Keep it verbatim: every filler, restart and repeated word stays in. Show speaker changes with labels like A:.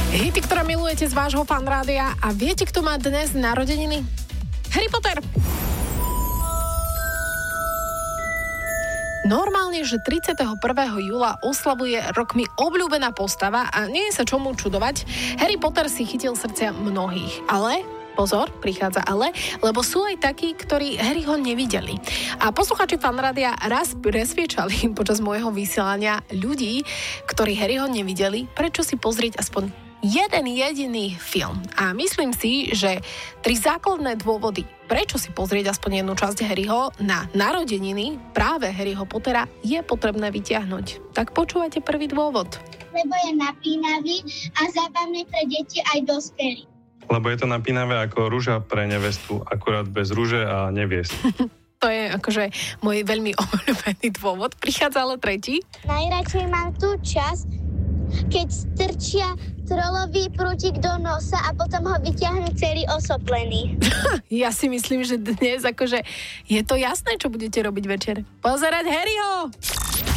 A: Hity, ktoré milujete z vášho fanrádia a viete, kto má dnes narodeniny? Harry Potter. Normálne, že tridsiateho prvého júla oslavuje rokmi obľúbená postava a nie je sa čomu čudovať. Harry Potter si chytil srdcia mnohých, ale... Pozor, prichádza ale, lebo sú aj takí, ktorí Harryho nevideli. A posluchači fanrádia raz presviečali počas môjho vysielania ľudí, ktorí Harryho nevideli, prečo si pozrieť aspoň jeden jediný film. A myslím si, že tri základné dôvody, prečo si pozrieť aspoň jednu časť Harryho na narodeniny práve Harryho Pottera, je potrebné vytiahnuť. Tak počúvajte prvý dôvod.
B: Lebo je napínavý a zábavný pre deti aj dospelí.
C: Lebo je to napínavé ako rúža pre nevestu, akurát bez rúže a neviest.
A: To je akože môj veľmi obľúbený dôvod. Prichádza ale tretí.
B: Najradšej mám tú časť, keď strčia trolový prútik do nosa a potom ho vyťahnú celý osoplený.
A: Ja si myslím, že dnes akože je to jasné, čo budete robiť večer. Pozerať Harryho!